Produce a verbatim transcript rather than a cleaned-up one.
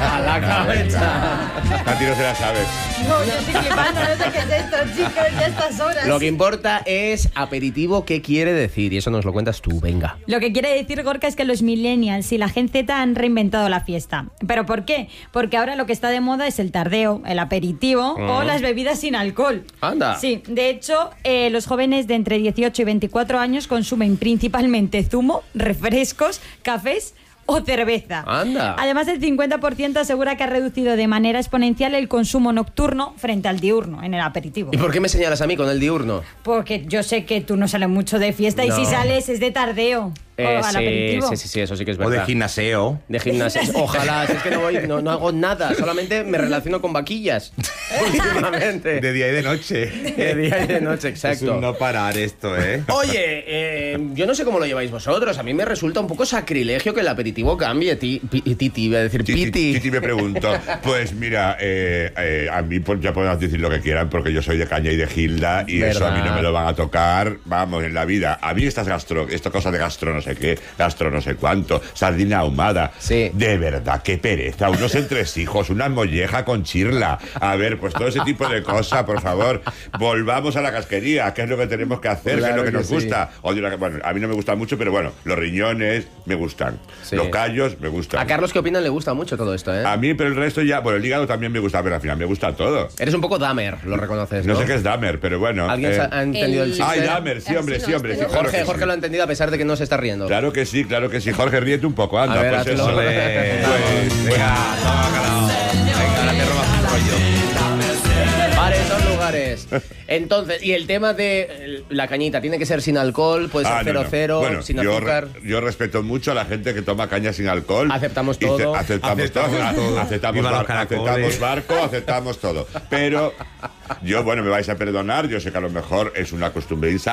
A la cabeza. A ti no se la sabes. No, yo estoy flipando, no sé qué es esto, chicos, ya a estas horas. Lo que importa es aperitivo, ¿qué quiere decir? Y eso nos lo cuentas tú, venga. Lo que quiere decir, Gorka, es que los millennials y la Gen Z han reinventado la fiesta. ¿Pero por qué? Porque ahora lo que está de moda es el tardeo, el aperitivo uh-huh. o las bebidas sin alcohol. Anda. Sí, de hecho, eh, los jóvenes de entre dieciocho y veinticuatro años consumen principalmente zumo, refrescos, cafés o cerveza. Anda. Además, el cincuenta por ciento asegura que ha reducido de manera exponencial el consumo nocturno frente al diurno en el aperitivo. ¿Y por qué me señalas a mí con el diurno? Porque yo sé que tú no sales mucho de fiesta no. y si sales es de tardeo. Eh, o al sí, aperitivo. sí, sí, sí, eso sí que es verdad. O de gimnaseo. De gimnasio. Ojalá, si es que no, voy, no, no hago nada, solamente me relaciono con vaquillas. Últimamente. De día y de noche. De día y de noche, exacto. Es un no parar esto, ¿eh? Oye, eh, yo no sé cómo lo lleváis vosotros. A mí me resulta un poco sacrilegio que el aperitivo cambie. Ti, pi, titi, iba a decir Titi, piti. Titi me preguntó. Pues mira, eh, eh, a mí pues, ya podemos decir lo que quieran porque yo soy de caña y de Gilda y ¿verdad? Eso a mí no me lo van a tocar, vamos, en la vida. A mí estas gastro, esta cosa de gastro no sé qué, gastro no sé cuánto, sardina ahumada. Sí. De verdad, qué pereza. Unos entresijos, una molleja con chirla. A ver, pues todo ese tipo de cosas, por favor. Volvamos a la casquería, ¿qué es lo que tenemos que hacer? Claro ¿Qué es lo que, que nos sí. gusta? Odio la, bueno, a mí no me gusta mucho, pero bueno, los riñones me gustan. Sí. Los callos me gustan. A Carlos, ¿qué opinan? Le gusta mucho todo esto, ¿eh? A mí, pero el resto ya... Bueno, el hígado también me gusta, pero al final me gusta todo. Eres un poco Dahmer, lo reconoces, ¿no? No sé qué es Dahmer, pero bueno. ¿Alguien eh... ha entendido el, El- chiste? Ay, Dahmer, sí, hombre, Así sí, no, hombre. Sí, este claro Jorge, que Jorge sí. lo ha entendido a pesar de que no se está riendo. Claro que sí, claro que sí. Jorge, ríete un poco, anda. A ver, pues hazlo. eso. Ole. Pues, Venga, toma, calado. Venga, ahora te robas un rollo. Bares son lugares. Entonces, y el tema de eh, la cañita, ¿tiene que ser sin alcohol? ¿Puede ser Ah, no, cero no. cero, Bueno, sin yo, azúcar? re- yo respeto mucho a la gente que toma caña sin alcohol. Aceptamos Y ce- todo. Aceptamos, Aceptamos todo. todo. Aceptamos, Viva los bar- caracoles. aceptamos barco, aceptamos todo. Pero yo, bueno, me vais a perdonar. Yo sé que a lo mejor es una costumbre insana.